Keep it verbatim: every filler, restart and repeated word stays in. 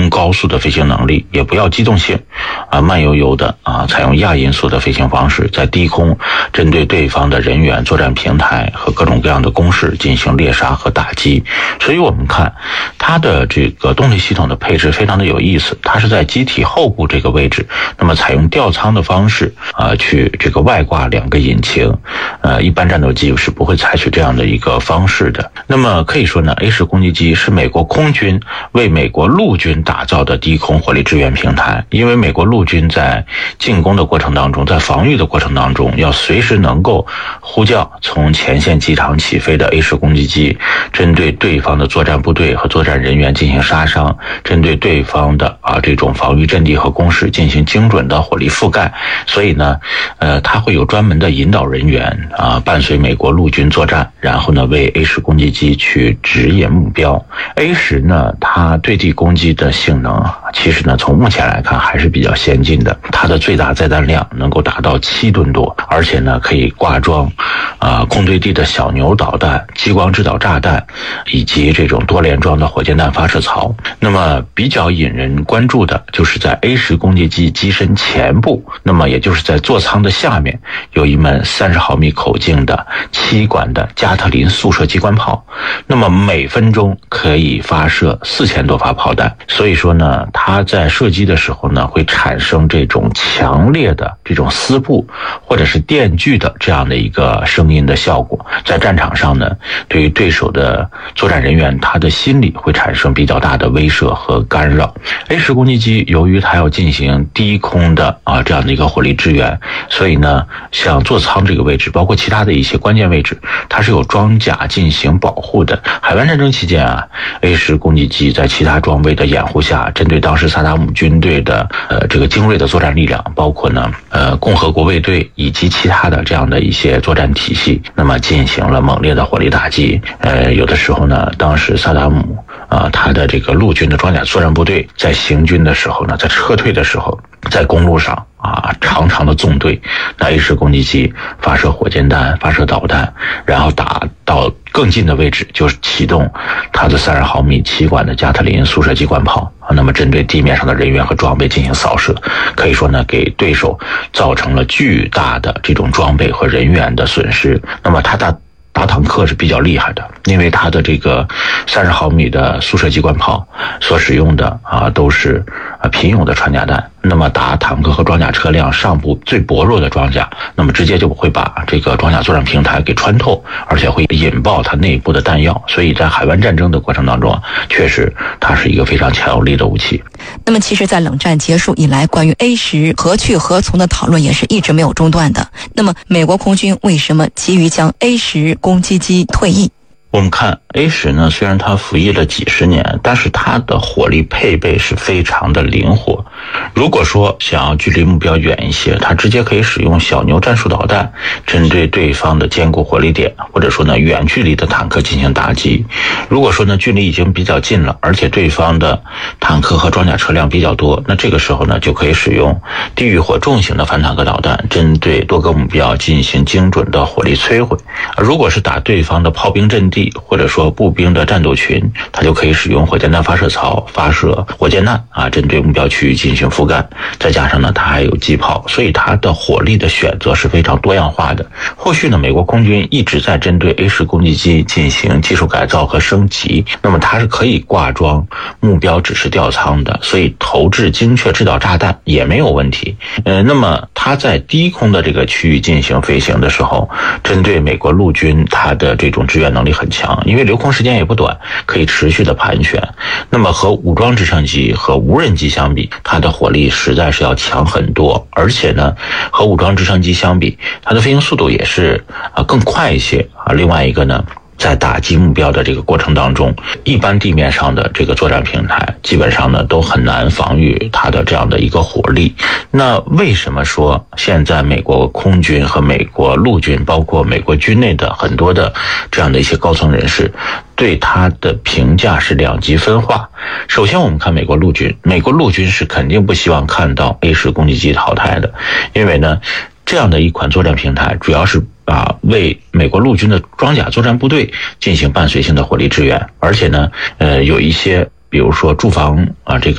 供高速的飞行能力，也不要机动性，啊，慢悠悠的啊，采用亚音速的飞行方式，在低空针对对方的人员、作战平台和各种各样的工事进行猎杀和打击。所以我们看它的这个动力系统的配置非常的有意思，它是在机体后部这个位置，那么采用吊舱的方式啊，去这个外挂两个引擎，呃，一般战斗机是不会采取这样的一个方式的。那么可以说呢 ，A 十攻击机是美国空军为美国陆军打造的低空火力支援平台，因为美国陆军在进攻的过程当中，在防御的过程当中，要随时能够呼叫从前线机场起飞的 A 十攻击机，针对对方的作战部队和作战人员进行杀伤，针对对方的啊这种防御阵地和工事进行精准的火力覆盖。所以呢，呃，它会有专门的引导人员啊，伴随美国陆军作战，然后呢为 A 十攻击机去指引目标。A 十呢，它对地攻击的性能其实呢从目前来看还是比较先进的，它的最大载弹量能够达到七吨多，而且呢可以挂装啊、呃、空对地的小牛导弹、激光制导炸弹以及这种多联装的火箭弹发射槽。那么比较引人关注的就是在 A 十攻击机机身前部，那么也就是在座舱的下面，有一门三十毫米口径的七管的加特林速射机关炮，那么每分钟可以发射四千多发炮弹。所以说呢，它在射击的时候呢，会产生这种强烈的这种丝布或者是电锯的这样的一个声音的效果，在战场上呢，对于对手的作战人员，他的心理会产生比较大的威慑和干扰。A 十攻击机由于它要进行低空的啊这样的一个火力支援，所以呢，像座舱这个位置，包括其他的一些关键位置，它是有装甲进行保护的。海湾战争期间啊 ，A 十攻击机在其他装备的掩护下，针对当时萨达姆军队的呃这个精锐的作战力量，包括呢呃共和国卫队以及其他的这样的一些作战体系，那么进行了猛烈的火力打击。呃，有的时候呢，当时萨达姆啊、呃、他的这个陆军的装甲作战部队在行军的时候呢，在撤退的时候，在公路上啊，长长的纵队，那 A 十攻击机发射火箭弹、发射导弹，然后打到更近的位置，就是启动它的三十毫米七管的加特林速射机关炮，那么针对地面上的人员和装备进行扫射，可以说呢，给对手造成了巨大的这种装备和人员的损失。那么它打打坦克是比较厉害的，因为它的这个三十毫米的速射机关炮所使用的啊都是啊贫勇的穿甲弹，那么打坦克和装甲车辆上部最薄弱的装甲，那么直接就会把这个装甲作战平台给穿透，而且会引爆它内部的弹药。所以在海湾战争的过程当中，确实它是一个非常强有力的武器。 那么其实在冷战结束以来，关于 A 十何去何从的讨论也是一直没有中断的。那么美国空军为什么急于将 A 十攻击机退役？ 我们看 A 十呢，虽然它服役了几十年，但是它的火力配备是非常的灵活。如果说想要距离目标远一些，它直接可以使用小牛战术导弹，针对对方的坚固火力点，或者说呢远距离的坦克进行打击。如果说呢距离已经比较近了，而且对方的坦克和装甲车辆比较多，那这个时候呢就可以使用地狱火重型的反坦克导弹，针对多个目标进行精准的火力摧毁。如果是打对方的炮兵阵地，或者说步兵的战斗群，它就可以使用火箭弹发射槽发射火箭弹啊，针对目标区域进行覆盖。再加上呢，它还有机炮，所以它的火力的选择是非常多样化的。后续呢，美国空军一直在针对 A 十攻击机进行技术改造和升级。那么它是可以挂装目标指示吊舱的，所以投掷精确制导炸弹也没有问题。呃，那么它在低空的这个区域进行飞行的时候，针对美国陆军，它的这种支援能力很强，因为留空时间也不短，可以持续的盘旋。那么和武装直升机和无人机相比，它的火力实在是要强很多，而且呢，和武装直升机相比，它的飞行速度也是啊更快一些啊。另外一个呢，在打击目标的这个过程当中，一般地面上的这个作战平台基本上呢都很难防御它的这样的一个火力。那为什么说现在美国空军和美国陆军，包括美国军内的很多的这样的一些高层人士对它的评价是两极分化？首先我们看美国陆军，美国陆军是肯定不希望看到 A 十攻击机淘汰的，因为呢这样的一款作战平台主要是啊，为美国陆军的装甲作战部队进行伴随性的火力支援，而且呢，呃，有一些比如说驻防啊这个